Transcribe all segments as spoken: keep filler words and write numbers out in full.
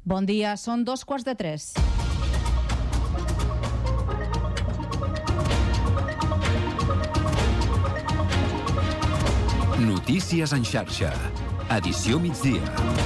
Bon dia, són dos quarts de tres. Notícies en xarxa. Edició migdia.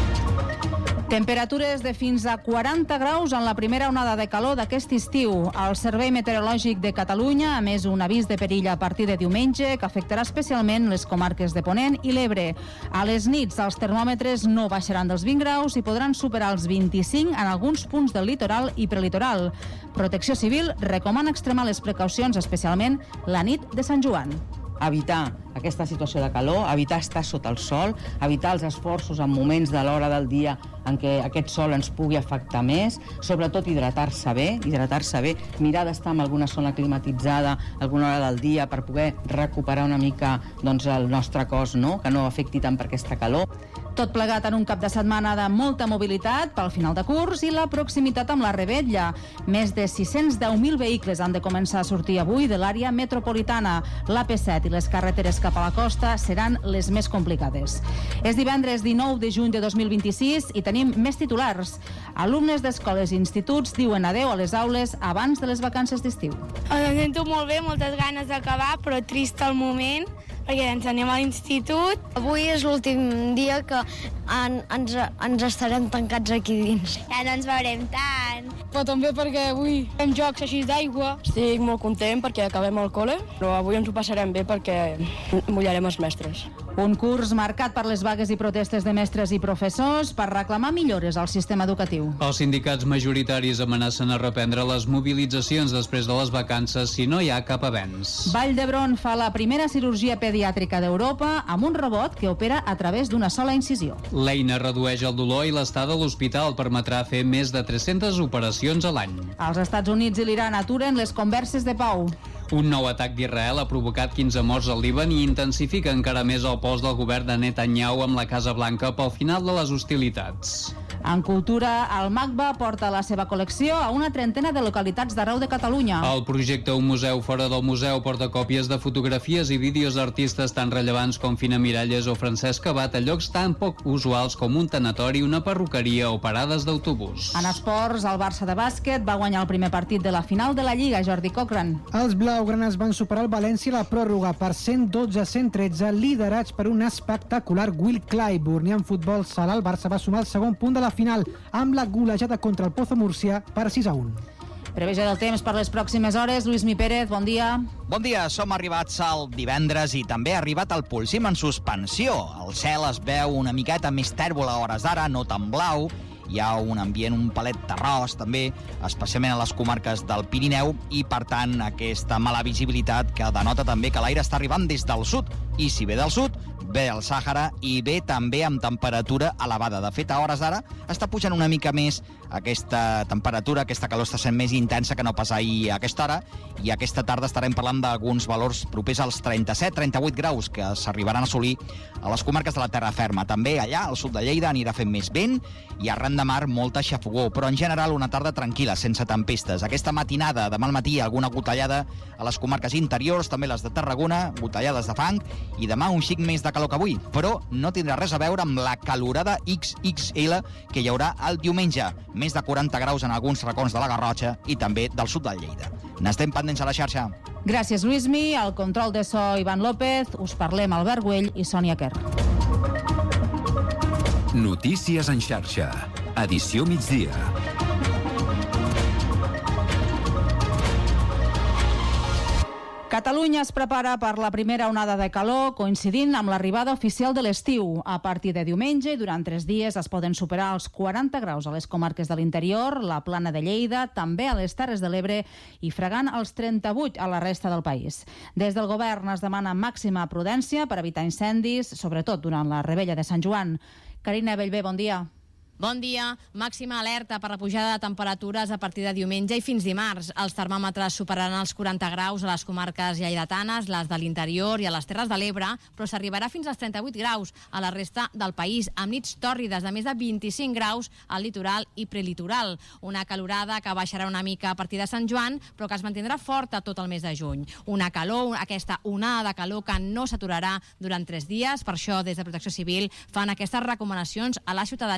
Temperatures de fins a quaranta graus en la primera onada de calor d'aquest estiu. El Servei Meteorològic de Catalunya ha emès un avís de perill a partir de diumenge que afectarà especialment les comarques de Ponent i l'Ebre. A les nits els termòmetres no baixaran dels vint graus i podran superar els vint-i-cinc en alguns punts del litoral i prelitoral. Protecció Civil recomana extremar les precaucions, especialment la nit de Sant Joan. Evitar aquesta situació de calor, evitar estar sota el sol, evitar els esforços en moments de l'hora del dia en què aquest sol ens pugui afectar més, sobretot hidratar-se bé, hidratar-se bé, mirar d'estar en alguna zona climatitzada alguna hora del dia per poder recuperar una mica doncs, el nostre cos, no? Que no afecti tant per aquesta calor. Tot plegat en un cap de setmana de molta mobilitat pel final de curs i la proximitat amb la Revetlla. Més de sis-cents deu mil vehicles han de començar a sortir avui de l'àrea metropolitana. L'A P set i les carreteres cap a la costa seran les més complicades. És divendres dinou de juny de dos mil vint-i-sis i tenim més titulars. Alumnes d'escoles i instituts diuen adeu a les aules abans de les vacances d'estiu. Em sento molt bé, moltes ganes d'acabar, però trist al moment, perquè ens anem a l'institut. Avui és l'últim dia que en, ens, ens estarem tancats aquí dins. Ja no ens veurem tant. Però també perquè avui fem jocs així d'aigua. Estic molt content perquè acabem el col·le, però avui ens ho passarem bé perquè mullarem els mestres. Un curs marcat per les vagues i protestes de mestres i professors per reclamar millores al sistema educatiu. Els sindicats majoritaris amenacen a reprendre les mobilitzacions després de les vacances si no hi ha cap avenç. Vall d'Hebron fa la primera cirurgia pediàtrica d'Europa amb un robot que opera a través d'una sola incisió. L'eina redueix el dolor i l'estada a l'hospital permetrà fer més de tres-centes operacions a l'any. Els Estats Units i l'Iran aturen les converses de pau. Un nou atac d'Israel ha provocat quinze morts al Líban i intensifica encara més el pols del govern de Netanyahu amb la Casa Blanca pel final de les hostilitats. En cultura, el MACBA porta la seva col·lecció a una trentena de localitats d'arreu de Catalunya. El projecte Un museu fora del museu porta còpies de fotografies i vídeos d'artistes tan rellevants com Fina Miralles o Francesc Abat a llocs tan poc usuals com un tanatori, una perruqueria o parades d'autobús. En esports, el Barça de bàsquet va guanyar el primer partit de la final de la Lliga, Jordi Cochran. Els blaugranes van superar el València a la pròrroga per cent dotze a cent tretze, liderats per un espectacular Will Clyburn. I en futbol sala, el Barça va sumar el segon punt de la final amb la golejada contra el Pozo Múrcia per sis a un. Previsió del temps per les pròximes hores. Lluís Mi Pérez, bon dia. Bon dia, som arribats al divendres i també ha arribat el Polsim en suspensió. El cel es veu una miqueta més tèrbol a hores d'ara, no tan blau. Hi ha un ambient un palet terrós també, especialment a les comarques del Pirineu, i per tant aquesta mala visibilitat que denota també que l'aire està arribant des del sud, i si ve del sud, ve el Sàhara i ve també amb temperatura elevada. De fet, a hores d'ara està pujant una mica més aquesta temperatura, aquesta calor està sent més intensa que no pas ahir a aquesta hora, i aquesta tarda estarem parlant d'alguns valors propers als trenta-set trenta-vuit graus que s'arribaran a assolir a les comarques de la terra ferma. També allà, al sud de Lleida, anirà fent més vent i arran de mar molta xafogor, però en general una tarda tranquil·la, sense tempestes. Aquesta matinada, demà al matí, alguna gotellada a les comarques interiors, també les de Tarragona, gotellades de fang, i demà un xic més de calor que avui, però no tindrà res a veure amb la calorada ics ics ele que hi haurà el diumenge. Més de quaranta graus en alguns racons de la Garrotxa i també del sud del Lleida. N'estem pendents a la xarxa. Gràcies, Lluïsmi. Al control de so, Ivan López. Us parlem Albert Güell i Sònia Quer. Notícies en xarxa. Edició migdia. Catalunya es prepara per la primera onada de calor coincidint amb l'arribada oficial de l'estiu. A partir de diumenge i durant tres dies es poden superar els quaranta graus a les comarques de l'interior, la Plana de Lleida, també a les Terres de l'Ebre i fregant els trenta-vuit a la resta del país. Des del govern es demana màxima prudència per evitar incendis, sobretot durant la Revetlla de Sant Joan. Carina Bellver, bon dia. Bon dia. Màxima alerta per la pujada de temperatures a partir de diumenge i fins dimarts. Els termòmetres superaran els quaranta graus a les comarques lleidatanes, les de l'interior i a les Terres de l'Ebre, però s'arribarà fins als trenta-vuit graus a la resta del país, amb nits tòrrides de més de vint-i-cinc graus al litoral i prelitoral. Una calorada que baixarà una mica a partir de Sant Joan, però que es mantindrà forta tot el mes de juny. Una calor, aquesta onada de calor que no s'aturarà durant tres dies. Per això, des de Protecció Civil, fan aquestes recomanacions a la ciutadania i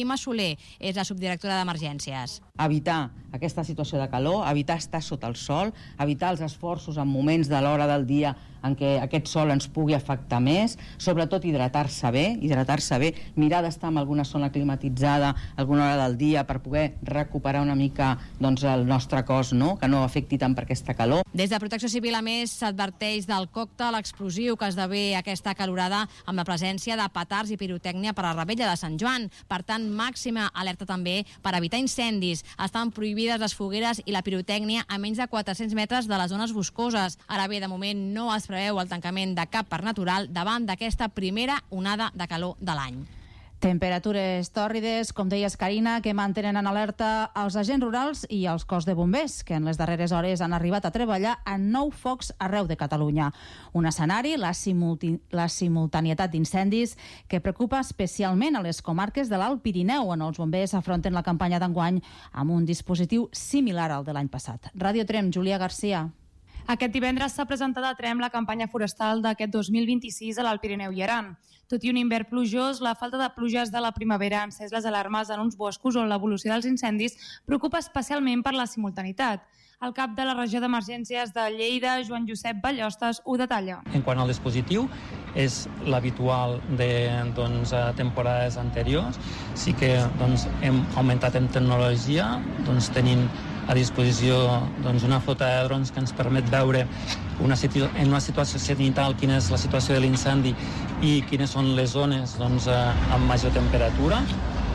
Quima Soler és la subdirectora d'Emergències. Evitar aquesta situació de calor, evitar estar sota el sol, evitar els esforços en moments de l'hora del dia en què aquest sol ens pugui afectar més, sobretot hidratar-se bé, hidratar-se bé, mirar d'estar en alguna zona climatitzada alguna hora del dia per poder recuperar una mica doncs, el nostre cos, no? Que no afecti tant per aquesta calor. Des de Protecció Civil, a més, s'adverteix del còctel explosiu que esdevé aquesta calorada amb la presència de petards i pirotècnia per a la Revetlla de Sant Joan. Per tant, màxima alerta també per evitar incendis. Estan prohibides les fogueres i la pirotècnia a menys de quatre-cents metres de les zones boscoses. Ara bé, de moment no es preveu el tancament de cap parc natural davant d'aquesta primera onada de calor de l'any. Temperatures tòrrides, com deies, Carina, que mantenen en alerta els agents rurals i els cos de bombers, que en les darreres hores han arribat a treballar en nou focs arreu de Catalunya. Un escenari, la, simulti... la simultanietat d'incendis, que preocupa especialment a les comarques de l'Alt Pirineu, on els bombers afronten la campanya d'enguany amb un dispositiu similar al de l'any passat. Ràdio Trem, Júlia Garcia. Aquest divendres s'ha presentat a Trem la campanya forestal d'aquest dos mil vint-i-sis a l'Alt Pirineu i Aran. Tot i un hivern plujós, la falta de pluges de la primavera ha encès les alarmes en uns boscos on l'evolució dels incendis preocupa especialment per la simultanitat. El cap de la regió d'emergències de Lleida, Joan Josep Ballostes, ho detalla. En quant al dispositiu, és l'habitual de doncs, temporades anteriors. Sí que doncs, hem augmentat en tecnologia, doncs, tenint a disposició doncs, una flota de drons que ens permet veure una situ- en una situació cenital quina és la situació de l'incendi i quines són les zones doncs, amb major temperatura.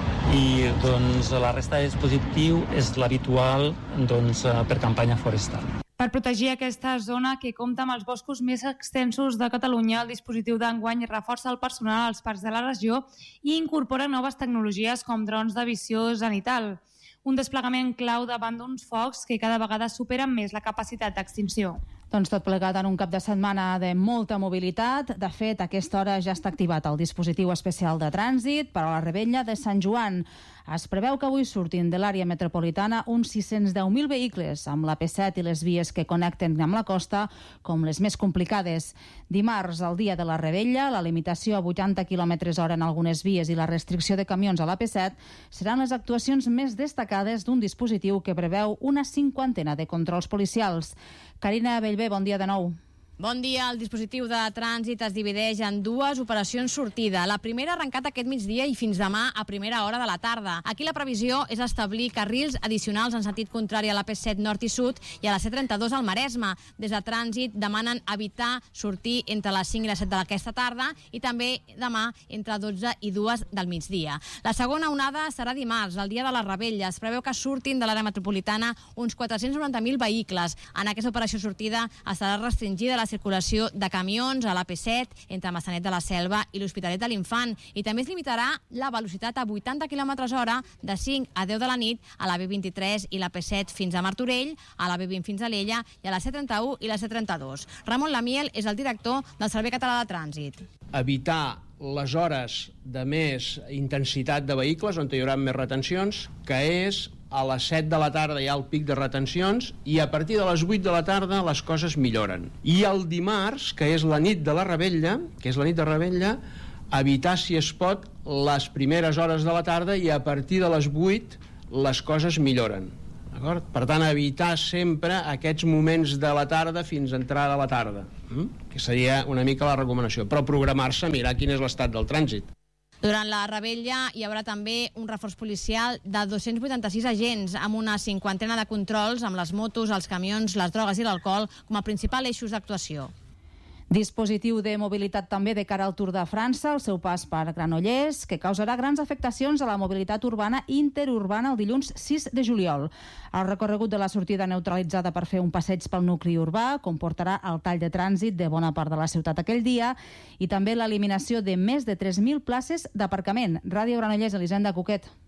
I doncs, la resta de dispositiu és l'habitual doncs, per campanya forestal. Per protegir aquesta zona, que compta amb els boscos més extensos de Catalunya, el dispositiu d'enguany reforça el personal als parcs de la regió i incorpora noves tecnologies com drons de visió zenital. Un desplegament clau davant d'uns focs que cada vegada superen més la capacitat d'extinció. Doncs tot plegat en un cap de setmana de molta mobilitat. De fet, a aquesta hora ja està activat el dispositiu especial de trànsit per a la Revetlla de Sant Joan. Es preveu que avui surtin de l'àrea metropolitana uns sis-cents deu mil vehicles, amb la P set i les vies que connecten amb la costa com les més complicades. Dimarts, el dia de la Revetlla, la limitació a vuitanta quilòmetres hora en algunes vies i la restricció de camions a la P set seran les actuacions més destacades d'un dispositiu que preveu una cinquantena de controls policials. Carina Bellver, bon dia de nou. Bon dia. El dispositiu de trànsit es divideix en dues operacions sortida. La primera ha arrencat aquest migdia i fins demà a primera hora de la tarda. Aquí la previsió és establir carrils addicionals en sentit contrari a la P set nord i sud i a la C trenta-dos al Maresme. Des de trànsit demanen evitar sortir entre les cinc i les set d'aquesta tarda i també demà entre dotze i dues del migdia. La segona onada serà dimarts, el dia de la Revetlla. Es preveu que surtin de l'àrea metropolitana uns quatre-cents noranta mil vehicles. En aquesta operació sortida estarà restringida la circulació de camions a la P set entre Massanet de la Selva i l'Hospitalet de l'Infant i també es limitarà la velocitat a vuitanta quilòmetres hora de cinc a deu de la nit a la B vint-i-tres i la P set fins a Martorell, a la B vint fins a Alella i a la C trenta-u i la C trenta-dos. Ramon Lamiel és el director del Servei Català de Trànsit. Evitar les hores de més intensitat de vehicles on hi haurà més retencions, que és a les set de la tarda hi ha el pic de retencions i a partir de les vuit de la tarda les coses milloren. I el dimarts, que és la nit de la Revetlla, que és la nit de Revetlla, evitar, si es pot, les primeres hores de la tarda i a partir de les vuit les coses milloren. D'acord? Per tant, evitar sempre aquests moments de la tarda fins a entrada a la tarda, eh? que seria una mica la recomanació. Però programar-se, mirar quin és l'estat del trànsit. Durant la Revetlla hi haurà també un reforç policial de dos-cents vuitanta-sis agents amb una cinquantena de controls amb les motos, els camions, les drogues i l'alcohol com a principal eixos d'actuació. Dispositiu de mobilitat també de cara al Tour de França, el seu pas per Granollers, que causarà grans afectacions a la mobilitat urbana i interurbana el dilluns sis de juliol. El recorregut de la sortida neutralitzada per fer un passeig pel nucli urbà comportarà el tall de trànsit de bona part de la ciutat aquell dia i també l'eliminació de més de tres mil places d'aparcament. Ràdio Granollers, Elisenda Cuquet.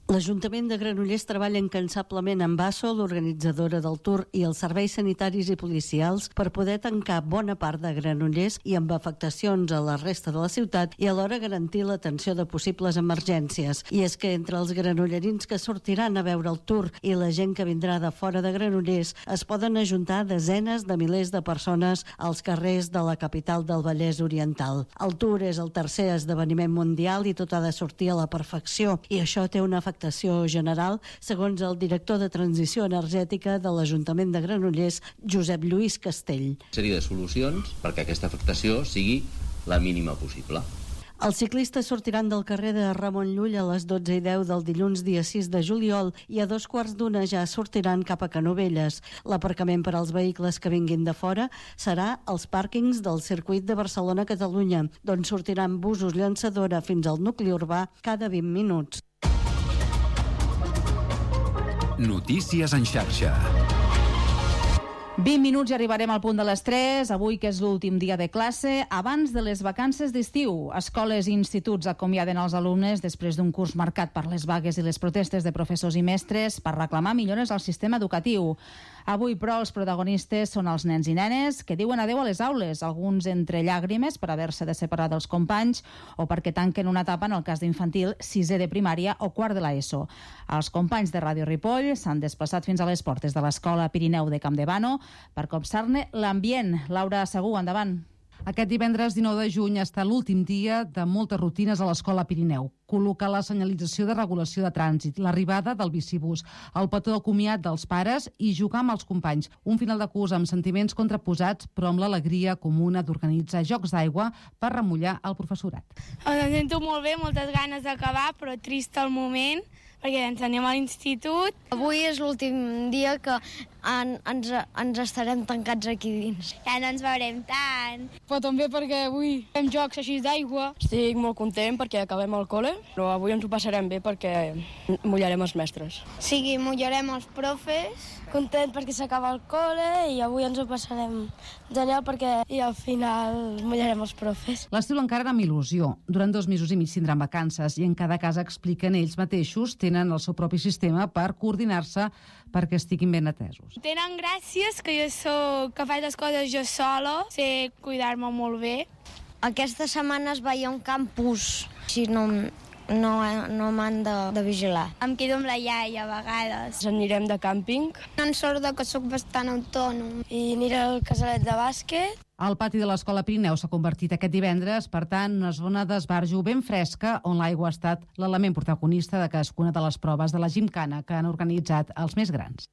L'Ajuntament de Granollers treballa incansablement amb A S O, l'organitzadora del Tour, i els serveis sanitaris i policials per poder tancar bona part de Granollers i amb afectacions a la resta de la ciutat i alhora garantir l'atenció de possibles emergències. I és que entre els granollerins que sortiran a veure el Tour i la gent que vindrà de fora de Granollers es poden ajuntar desenes de milers de persones als carrers de la capital del Vallès Oriental. El Tour és el tercer esdeveniment mundial i tot ha de sortir a la perfecció, i això té una afectació general, segons el director de Transició Energètica de l'Ajuntament de Granollers, Josep Lluís Castell. Una sèrie de solucions perquè aquesta afectació sigui la mínima possible. Els ciclistes sortiran del carrer de Ramon Llull a les dotze i deu del dilluns dia sis de juliol i a dos quarts d'una ja sortiran cap a Canovelles. L'aparcament per als vehicles que vinguin de fora serà als pàrquings del circuit de Barcelona-Catalunya, d'on sortiran busos llançadora fins al nucli urbà cada vint minuts. Notícies en xarxa. vint minuts i arribarem al punt de les tres, avui que és l'últim dia de classe, abans de les vacances d'estiu. Escoles i instituts acomiaden els alumnes després d'un curs marcat per les vagues i les protestes de professors i mestres per reclamar millores al sistema educatiu. Avui, però, els protagonistes són els nens i nenes que diuen adeu a les aules, alguns entre llàgrimes per haver-se de separar dels companys o perquè tanquen una etapa, en el cas d'infantil, sisè de primària o quart de l'ESO. Els companys de Ràdio Ripoll s'han desplaçat fins a les portes de l'Escola Pirineu de Campdevànol per copsar-ne l'ambient. Laura Segú, endavant. Aquest divendres dinou de juny ha estat l'últim dia de moltes rutines a l'Escola Pirineu. Col·locar la senyalització de regulació de trànsit, l'arribada del bicibús, el petó de comiat dels pares i jugar amb els companys. Un final de curs amb sentiments contraposats, però amb l'alegria comuna d'organitzar jocs d'aigua per remullar el professorat. Em sento molt bé, moltes ganes d'acabar, però trist al moment, perquè ens anem a l'institut. Avui és l'últim dia que en, ens, ens estarem tancats aquí dins. Ja no ens veurem tant. Però també perquè avui fem jocs així d'aigua. Estic molt content perquè acabem el col·le, però avui ens ho passarem bé perquè mullarem els mestres. Sí, mullarem els profes. Content perquè s'acaba el col·le i avui ens ho passarem genial perquè i al final mullarem els profes. L'estiu l'encara amb il·lusió. Durant dos mesos i mig tindran vacances i en cada casa expliquen ells mateixos, tenen el seu propi sistema per coordinar-se perquè estiguin ben atesos. Tenen gràcies que jo soc que faig les coses jo sola, sé cuidar-me molt bé. Aquesta setmana es veia un campus, si no... no, no m'han de, de vigilar. Em quedo amb la iaia a vegades. Ens anirem de càmping. En sort que sóc bastant autònom. I aniré al casalet de bàsquet. El pati de l'Escola Pirineu s'ha convertit aquest divendres, per tant, una zona d'esbarjo ben fresca on l'aigua ha estat l'element protagonista de cadascuna de les proves de la gimcana que han organitzat els més grans.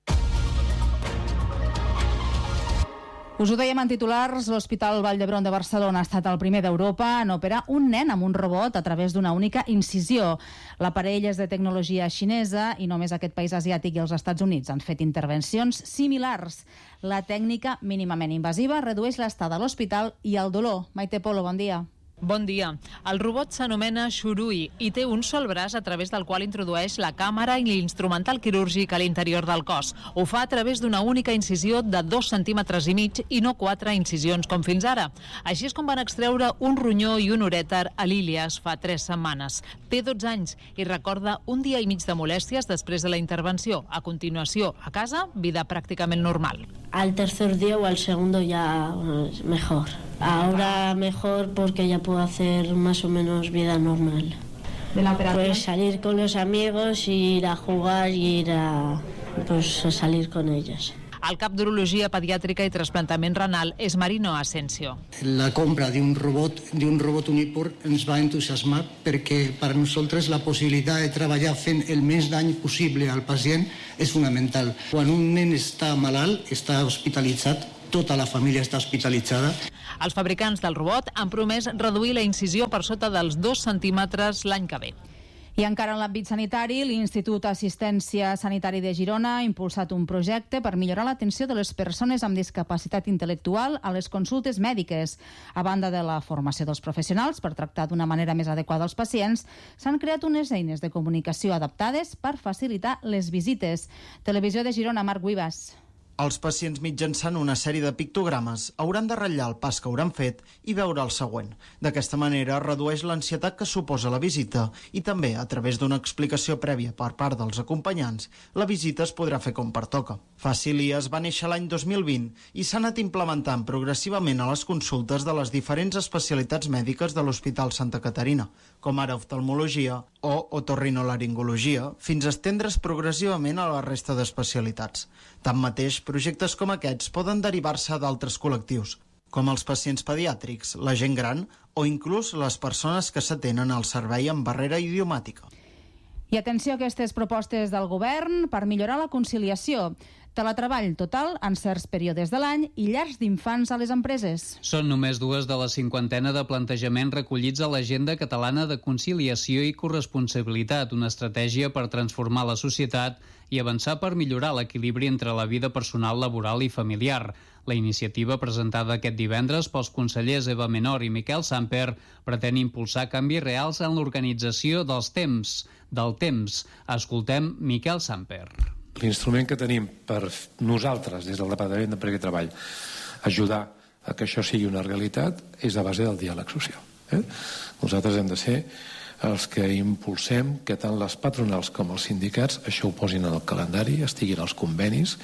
Us ho dèiem en titulars, l'Hospital Vall d'Hebron de Barcelona ha estat el primer d'Europa en operar un nen amb un robot a través d'una única incisió. L'aparell és de tecnologia xinesa i només aquest país asiàtic i els Estats Units han fet intervencions similars. La tècnica mínimament invasiva redueix l'estada a l'hospital i el dolor. Maite Polo, bon dia. Bon dia. El robot s'anomena Shurui i té un sol braç a través del qual introdueix la càmera i l'instrumental quirúrgic a l'interior del cos. Ho fa a través d'una única incisió de dos centímetres i mig i no quatre incisions com fins ara. Així és com van extreure un ronyó i un urèter a l'Ilias fa tres setmanes. Té dotze anys i recorda un dia i mig de molèsties després de la intervenció. A continuació, a casa, vida pràcticament normal. Al tercer día o al segundo ya mejor. Ahora mejor porque ya puedo hacer más o menos vida normal. ¿De la operación? Pues salir con los amigos, ir a jugar y ir a, pues, a salir con ellos. El cap d'Urologia Pediàtrica i Trasplantament Renal és Marino Asensio. La compra d'un robot, d'un robot Uniport ens va entusiasmar perquè per nosaltres la possibilitat de treballar fent el més dany possible al pacient és fonamental. Quan un nen està malalt, està hospitalitzat, tota la família està hospitalitzada. Els fabricants del robot han promès reduir la incisió per sota dels dos centímetres l'any que ve. I encara en l'àmbit sanitari, l'Institut d'Assistència Sanitari de Girona ha impulsat un projecte per millorar l'atenció de les persones amb discapacitat intel·lectual a les consultes mèdiques. A banda de la formació dels professionals per tractar d'una manera més adequada els pacients, s'han creat unes eines de comunicació adaptades per facilitar les visites. Televisió de Girona, Marc Guibas. Els pacients, mitjançant una sèrie de pictogrames, hauran de ratllar el pas que hauran fet i veure el següent. D'aquesta manera, redueix l'ansietat que suposa la visita i també, a través d'una explicació prèvia per part dels acompanyants, la visita es podrà fer com pertoca. Facilies va néixer l'any dos mil vint i s'ha anat implementant progressivament a les consultes de les diferents especialitats mèdiques de l'Hospital Santa Caterina, com ara oftalmologia o otorrinolaringologia, fins a estendre's progressivament a la resta d'especialitats. Tanmateix, projectes com aquests poden derivar-se d'altres col·lectius, com els pacients pediàtrics, la gent gran o inclús les persones que s'atenen al servei amb barrera idiomàtica. I atenció a aquestes propostes del govern per millorar la conciliació. Teletreball total en certs períodes de l'any i llars d'infants a les empreses. Són només dues de la cinquantena de plantejaments recollits a l'Agenda Catalana de Conciliació i Corresponsabilitat, una estratègia per transformar la societat i avançar per millorar l'equilibri entre la vida personal, laboral i familiar. La iniciativa presentada aquest divendres pels consellers Eva Menor i Miquel Samper pretén impulsar canvis reals en l'organització dels temps, del temps. Escoltem Miquel Samper. L'instrument que tenim per nosaltres, des del Departament d'Empresa i Treball, ajudar a que això sigui una realitat és a base del diàleg social. Eh? Nosaltres hem de ser els que impulsem que tant les patronals com els sindicats això ho posin en el calendari, estiguin als convenis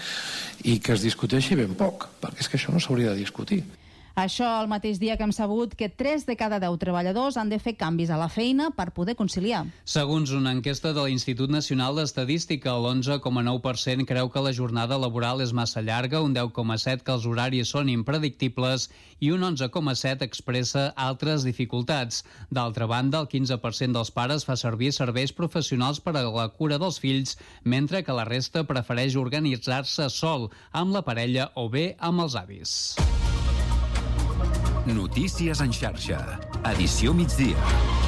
i que es discuteixi ben poc, perquè és que això no s'hauria de discutir. Això el mateix dia que hem sabut que tres de cada deu treballadors han de fer canvis a la feina per poder conciliar. Segons una enquesta de l'Institut Nacional d'Estadística, l'onze coma nou per cent creu que la jornada laboral és massa llarga, un deu coma set per cent que els horaris són impredictibles i un onze coma set per cent expressa altres dificultats. D'altra banda, el quinze per cent dels pares fa servir serveis professionals per a la cura dels fills, mentre que la resta prefereix organitzar-se sol, amb la parella o bé amb els avis. Notícies en xarxa. Edició migdia.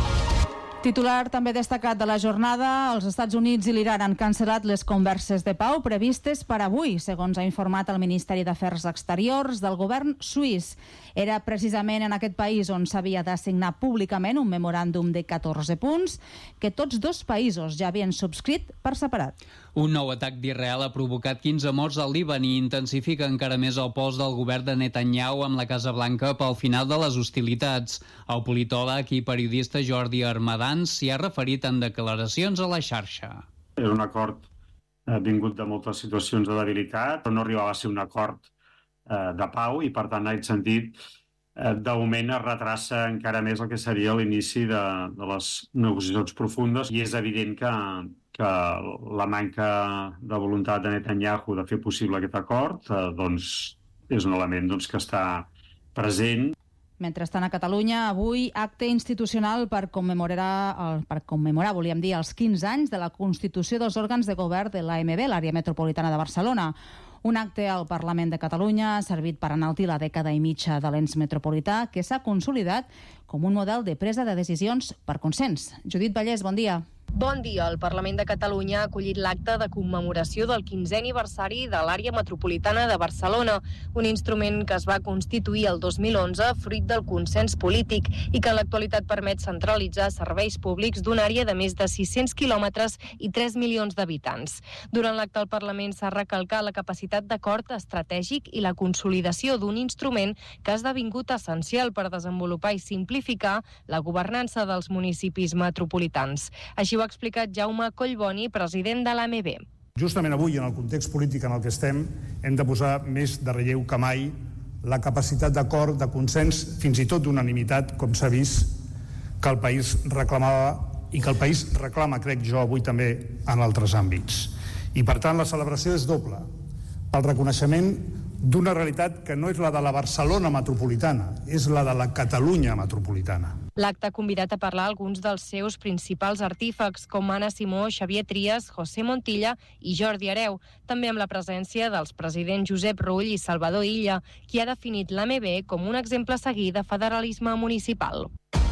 Titular també destacat de la jornada, els Estats Units i l'Iran han cancel·lat les converses de pau previstes per avui, segons ha informat el Ministeri d'Afers Exteriors del govern suís. Era precisament en aquest país on s'havia de signar públicament un memoràndum de catorze punts que tots dos països ja havien subscrit per separat. Un nou atac d'Israel ha provocat quinze morts al Líban i intensifica encara més el pols del govern de Netanyahu amb la Casa Blanca pel final de les hostilitats. El politòleg i periodista Jordi Armadan s'hi ha referit en declaracions a la xarxa. És un acord eh, vingut de moltes situacions de debilitat, però no arribava a ser un acord eh, de pau i, per tant, en aquest sentit, eh, d'augment es retrassa encara més el que seria l'inici de, de les negociacions profundes i és evident que, que la manca de voluntat de Netanyahu de fer possible aquest acord eh, doncs, és un element doncs, que està present. Mentrestant, a Catalunya, avui acte institucional per commemorar, per commemorar, volíem dir, els quinze anys de la constitució dels òrgans de govern de l'A M B, l'Àrea Metropolitana de Barcelona. Un acte al Parlament de Catalunya ha servit per enaltir la dècada i mitja de l'ens metropolità, que s'ha consolidat com un model de presa de decisions per consens. Judit Vallès, bon dia. Bon dia. El Parlament de Catalunya ha acollit l'acte de commemoració del quinzè aniversari de l'Àrea Metropolitana de Barcelona, un instrument que es va constituir el dos mil onze fruit del consens polític i que en l'actualitat permet centralitzar serveis públics d'una àrea de més de sis-cents quilòmetres i tres milions d'habitants. Durant l'acte al Parlament s'ha recalcat la capacitat d'acord estratègic i la consolidació d'un instrument que ha esdevingut essencial per desenvolupar i simplificar la governança dels municipis metropolitans. Així ho ha explicat Jaume Collboni, president de l'A M B. Justament avui, en el context polític en el que estem, hem de posar més de relleu que mai la capacitat d'acord, de consens, fins i tot d'unanimitat, com s'ha vist, que el país reclamava i que el país reclama, crec jo, avui també en altres àmbits. I, per tant, la celebració és doble. El reconeixement d'una realitat que no és la de la Barcelona metropolitana, és la de la Catalunya metropolitana. L'acte ha convidat a parlar alguns dels seus principals artífecs, com Anna Simó, Xavier Trias, José Montilla i Jordi Hereu, també amb la presència dels presidents Josep Rull i Salvador Illa, qui ha definit l'A M B com un exemple a seguir de federalisme municipal.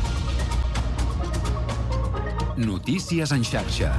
Notícies en xarxa.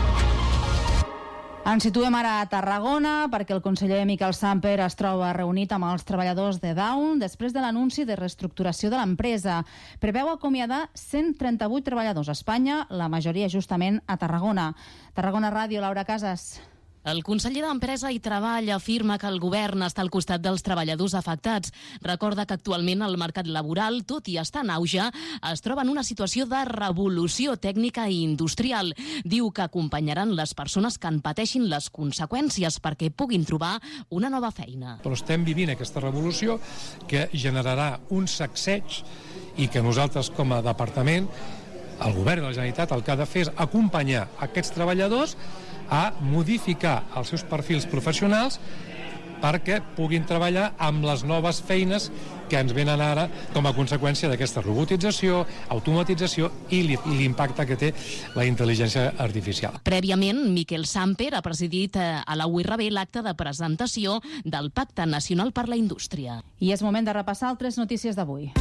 Ens situem ara a Tarragona perquè el conseller Miquel Samper es troba reunit amb els treballadors de Dawn després de l'anunci de reestructuració de l'empresa. Preveu acomiadar cent trenta-vuit treballadors a Espanya, la majoria justament a Tarragona. Tarragona Ràdio, Laura Casas. El conseller d'Empresa i Treball afirma que el govern està al costat dels treballadors afectats. Recorda que actualment el mercat laboral, tot i estar en auge, es troba en una situació de revolució tècnica i industrial. Diu que acompanyaran les persones que en pateixin les conseqüències perquè puguin trobar una nova feina. Però estem vivint aquesta revolució que generarà un sacseig i que nosaltres com a departament, el govern de la Generalitat, el que ha de fer és acompanyar aquests treballadors a modificar els seus perfils professionals perquè puguin treballar amb les noves feines que ens venen ara com a conseqüència d'aquesta robotització, automatització i l'impacte que té la intel·ligència artificial. Prèviament, Miquel Samper ha presidit a la U R B l'acte de presentació del Pacte Nacional per la Indústria. I és moment de repassar altres notícies d'avui.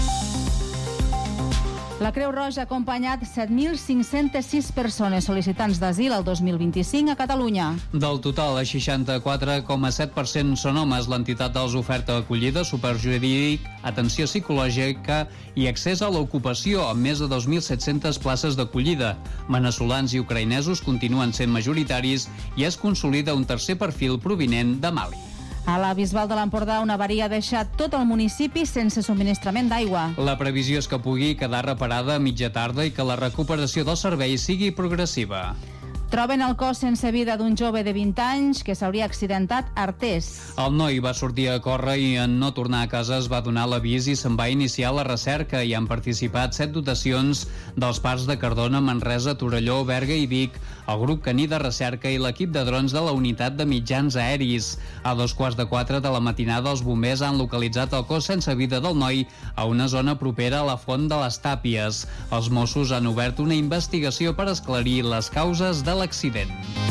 La Creu Roja ha acompanyat set mil cinc-cents sis persones sol·licitants d'asil el dos mil vint-i-cinc a Catalunya. Del total, el seixanta-quatre coma set per cent són homes. L'entitat els oferta acollida, suport jurídic, atenció psicològica i accés a l'ocupació, amb més de dos mil set-centes places d'acollida. Veneçolans i ucraïnesos continuen sent majoritaris i es consolida un tercer perfil provinent de Mali. A la Bisbal de l'Empordà, una avaria ha deixat tot el municipi sense subministrament d'aigua. La previsió és que pugui quedar reparada a mitja tarda i que la recuperació del servei sigui progressiva. Troben el cos sense vida d'un jove de vint anys que s'hauria accidentat a Artés. El noi va sortir a córrer i en no tornar a casa es va donar l'avís i se'n va iniciar la recerca. Hi han participat set dotacions dels parcs de Cardona, Manresa, Torelló, Berga i Vic, el grup caní de recerca i l'equip de drons de la unitat de mitjans aeris. A dos quarts de quatre de la matinada els bombers han localitzat el cos sense vida del noi a una zona propera a la Font de les Tàpies. Els Mossos han obert una investigació per esclarir les causes de l'accident.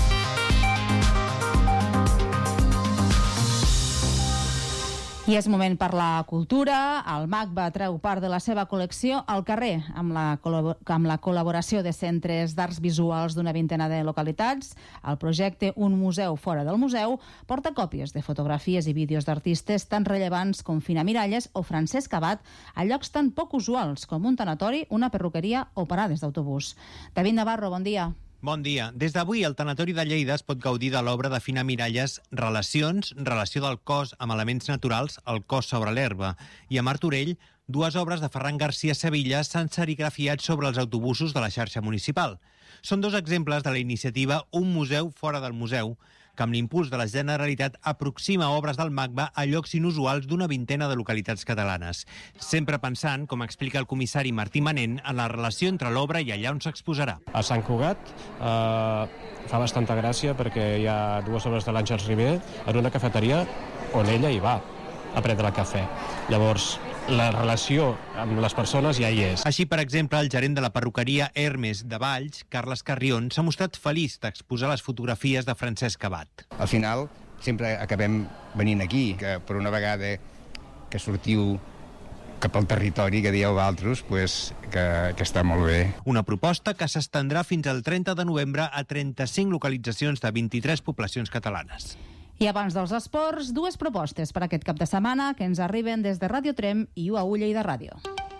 I és moment per la cultura. El MACBA treu part de la seva col·lecció al carrer amb la, amb la col·laboració de centres d'arts visuals d'una vintena de localitats. El projecte Un museu fora del museu porta còpies de fotografies i vídeos d'artistes tan rellevants com Fina Miralles o Francesc Abad a llocs tan poc usuals com un tanatori, una perruqueria o parades d'autobús. David Navarro, bon dia. Bon dia. Des d'avui, el Tanatori de Lleida es pot gaudir de l'obra de Fina Miralles Relacions, relació del cos amb elements naturals, el cos sobre l'herba, i a Martorell, dues obres de Ferran García Sevilla s'han serigrafiat sobre els autobusos de la xarxa municipal. Són dos exemples de la iniciativa Un museu fora del museu, que amb l'impuls de la Generalitat aproxima obres del MACBA a llocs inusuals d'una vintena de localitats catalanes, sempre pensant, com explica el comissari Martí Manent, en la relació entre l'obra i allà on s'exposarà. A Sant Cugat eh, fa bastanta gràcia perquè hi ha dues obres de l'Àngels Ribé en una cafeteria on ella hi va a prendre cafè. Llavors, la relació amb les persones ja hi és. Així, per exemple, el gerent de la perruqueria Hermes de Valls, Carles Carrion, s'ha mostrat feliç d'exposar les fotografies de Francesc Abad. Al final, sempre acabem venint aquí, que per una vegada que sortiu cap al territori que dieu altres, pues, que, que està molt bé. Una proposta que s'estendrà fins al trenta de novembre a trenta-cinc localitzacions de vint-i-tres poblacions catalanes. I abans dels esports, dues propostes per aquest cap de setmana que ens arriben des de Ràdio Trem i U A U Lleida Ràdio.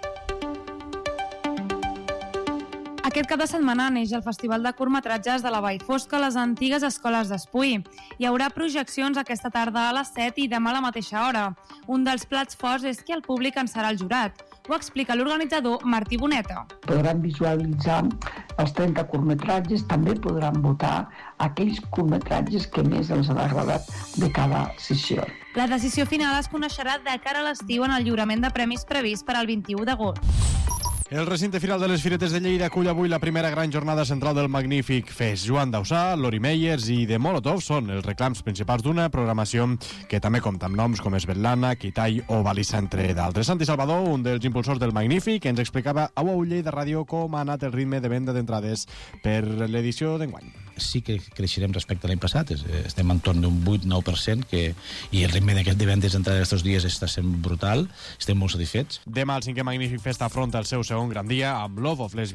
Aquest cap de setmana neix el Festival de Curtmetratges de la Vall Fosca a les antigues escoles d'Espuí. Hi haurà projeccions aquesta tarda a les set i demà a la mateixa hora. Un dels plats forts és que el públic en serà el jurat. Ho explica l'organitzador Martí Boneta. Podran visualitzar els trenta curtmetratges, també podran votar aquells curtmetratges que més els han agradat de cada sessió. La decisió final es coneixerà de cara a l'estiu en el lliurament de premis previst per al vint-i-u d'agost. El recinte firal de les Firetes de Lleida acull avui la primera gran jornada central del Magnífic Fest. Joan Dausà, Lori Meyers i The Molotov són els reclams principals d'una programació que també compta amb noms com Svetlana, Kitai o Valissa, entre d'altres. Santi Salvador, un dels impulsors del Magnífic, ens explicava a U A U Lleida Ràdio com ha anat el ritme de venda d'entrades per l'edició d'enguany. Sí que creixerem respecte a l'any passat, estem en torn d'un vuit nou per cent que, i el ritme d'aquest de vendes d'entrada d'aquests dies està sent brutal, estem molt satisfets. Demà el cinquè Magnífic Fest afronta el seu segon gran dia amb Love of Lesbians